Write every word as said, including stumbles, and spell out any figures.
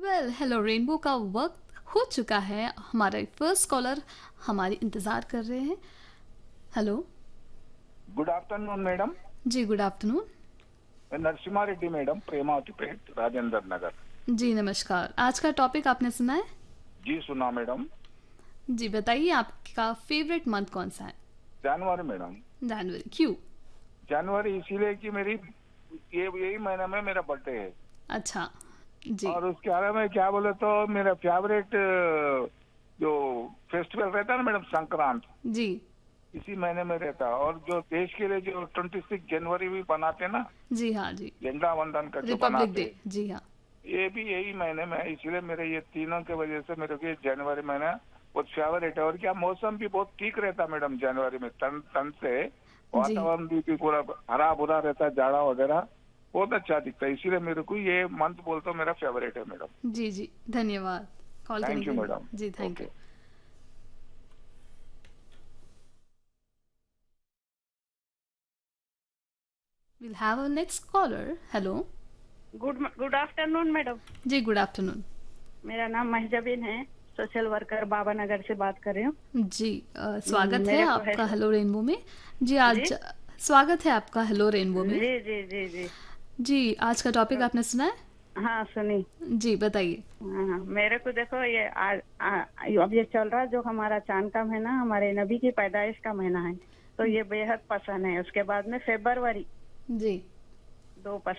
Well hello rainbow का वक्त हो चुका है। हमारे फर्स्ट कॉलर हमारी इंतज़ार कर रहे हैं। हेलो। Good afternoon madam. जी गुड आफ्टरनून। मैं नरसिम्हा रेड्डी मैडम, प्रेमावतीपेट, राजेंद्र नगर। जी नमस्कार। आज का टॉपिक आपने सुना है? जी सुना मैडम। जी बताइए आपका फेवरेट मंथ कौन सा है? जनवरी मैडम। जनवरी क्यों? जनवरी इसीलिए कि मेरी ये यही महीने में मेरा बर्थडे है। अच्छा। जी और उसके बारे में क्या बोले तो मेरा फेवरेट जो फेस्टिवल रहता है ना मैडम, संक्रांत, जी इसी महीने में रहता है। और जो देश के लिए जो ट्वेंटी सिक्स जनवरी भी बनाते हैं ना, जी हाँ जी। झंडा वंदन का जो रिपब्लिक बनाते डे। हैं, जी हाँ। ये भी यही महीने में है। इसलिए मेरे ये तीनों के वजह से मेरे को ये जनवरी महीना बहुत फेवरेट है। और क्या मौसम भी बहुत ठीक रहता है मैडम जनवरी में, तन तन से जी वातावरण भी, भी पूरा हरा भरा रहता है, जाड़ा वगैरह बहुत अच्छा दिखता है। इसीलिए मेरे को ये मंथ बोलते मेरा फेवरेट है मैडम। जी जी धन्यवाद कॉल करने थैंक के यू लिए। Madam. Ji thank okay. You. Will have a next collar. Hello. Good good afternoon madam. Ji good afternoon. मेरा नाम महजबीन है, सोशल वर्कर बाबा नगर से बात कर रही हूँ। जी अ, हम्म, स्वागत है मेरे को है आपका हेलो रेनबो में। जी जी आज स्वागत है आपका हेलो रेनबो में। जी जी जी जी। जी आज का टॉपिक तो आपने सुना है? हाँ सुनी। जी बताइए। हाँ हाँ, मेरे को देखो ये आज आ, अब ये चल रहा जो हमारा चांद का महीना हमारे नबी की पैदाइश का महीना है, तो ये बेहद पसंद है। उसके बाद में फेब्रुवरी जी दो पसंद